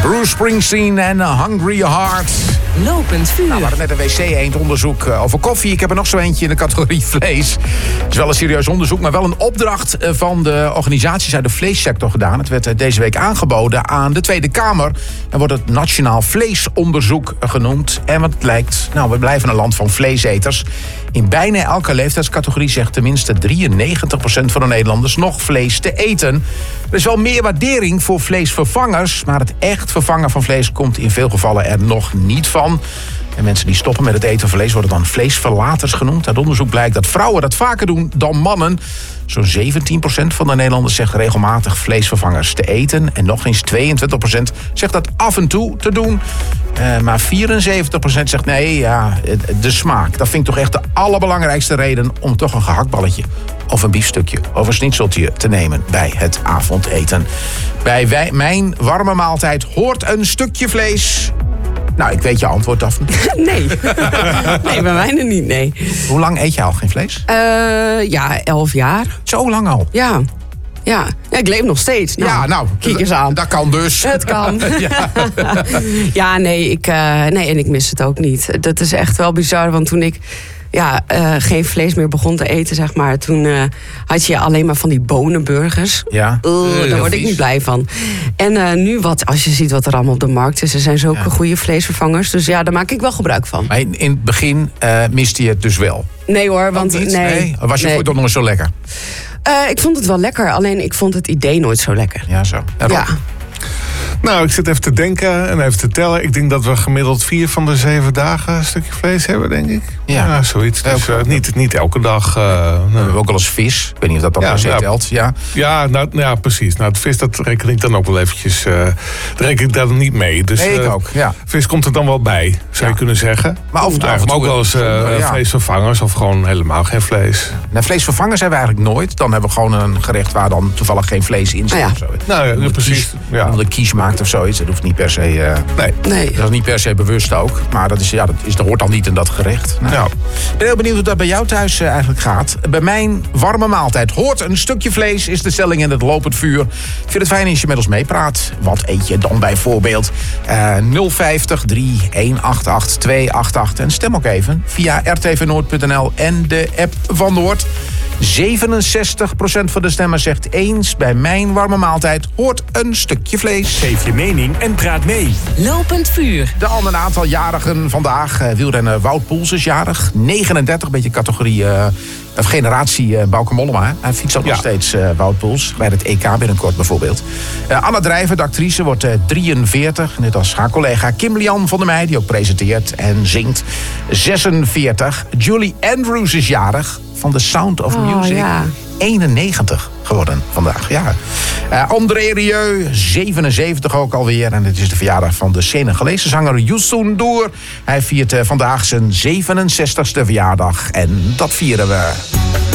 Bruce Springsteen en Hungry Heart. Lopend vuur. Nou, we hadden net een wc-eendonderzoek over koffie. Ik heb er nog zo eentje in de categorie vlees. Het is wel een serieus onderzoek, maar wel een opdracht van de organisaties uit de vleessector gedaan. Het werd deze week aangeboden aan de Tweede Kamer. En wordt het Nationaal Vleesonderzoek genoemd. En wat het lijkt, nou, we blijven een land van vleeseters. In bijna elke leeftijdscategorie zegt tenminste 93% van de Nederlanders nog vlees te eten. Er is wel meer waardering voor vleesvervangers, maar het echt vervangen van vlees komt in veel gevallen er nog niet van. En mensen die stoppen met het eten van vlees worden dan vleesverlaters genoemd. Uit onderzoek blijkt dat vrouwen dat vaker doen dan mannen. Zo'n 17% van de Nederlanders zegt regelmatig vleesvervangers te eten. En nog eens 22% zegt dat af en toe te doen. Maar 74% zegt nee, ja, de smaak. Dat vind ik toch echt de allerbelangrijkste reden om toch een gehaktballetje of een biefstukje of een schnitzeltje te nemen bij het avondeten. Bij mijn warme maaltijd hoort een stukje vlees. Nou, ik weet je antwoord, Daphne. Nee. Nee, bij mij niet, nee. Hoe lang eet je al geen vlees? Ja, 11 jaar. Zo lang al? Ja. Ja, ik leef nog steeds. Nou, ja, nou, kijk eens aan. Dat kan dus. Het kan. Ja, nee, en ik mis het ook niet. Dat is echt wel bizar, want toen ik geen vlees meer begon te eten, zeg maar, toen had je alleen maar van die bonenburgers. Ja. Daar word ik niet blij van. En nu als je ziet wat er allemaal op de markt is, er zijn zulke goede vleesvervangers. Dus ja, daar maak ik wel gebruik van. Maar in het begin miste je het dus wel? Nee hoor, want nee. Was je voor toch nog eens zo lekker? Ik vond het wel lekker, alleen ik vond het idee nooit zo lekker. Ja, zo. Ja. Nou, ik zit even te denken en even te tellen. Ik denk dat we gemiddeld 4 van de 7 dagen een stukje vlees hebben, denk ik. Ja, zoiets. Dus, niet elke dag. We hebben ook wel eens vis. Ik weet niet of dat per se telt. Ja, precies. Nou, het vis, dat reken ik dan ook wel eventjes. Daar reken ik daar niet mee. Dus, nee, ik ook. Ja. Vis komt er dan wel bij, zou je kunnen zeggen. Maar af en toe ook wel eens vleesvervangers of gewoon helemaal geen vlees. Nou, vleesvervangers hebben we eigenlijk nooit. Dan hebben we gewoon een gerecht waar dan toevallig geen vlees in zit. Of zo. Nou ja, precies. Omdat de kies maakt of zoiets. Dat hoeft niet per se. Nee. Dat is niet per se bewust ook. Maar dat hoort dan niet in dat gerecht. Nou, ik ben heel benieuwd hoe dat bij jou thuis eigenlijk gaat. Bij mijn warme maaltijd hoort een stukje vlees, is de stelling in het lopend vuur. Ik vind het fijn als je met ons meepraat. Wat eet je dan bijvoorbeeld? 050 3188 288. En stem ook even via rtvnoord.nl en de app van Noord. 67% van de stemmen zegt eens, bij mijn warme maaltijd hoort een stukje vlees. Geef je mening en praat mee. Lopend vuur. De al een aantal jarigen vandaag. Wielrenner Wout Poels is jarig. 39, beetje categorie of generatie Bauke Mollema. Hij fietst ook nog steeds Wout Poels. Bij het EK binnenkort bijvoorbeeld. Anna Drijver, de actrice, wordt 43. Net als haar collega Kim-Lian van der Meij, die ook presenteert en zingt. 46. Julie Andrews is jarig. Van The Sound of Music. 91 geworden vandaag. Ja. André Rieu, 77 ook alweer. En het is de verjaardag van de Senegalese zanger Youssou N'Dour. Hij viert vandaag zijn 67ste verjaardag. En dat vieren we.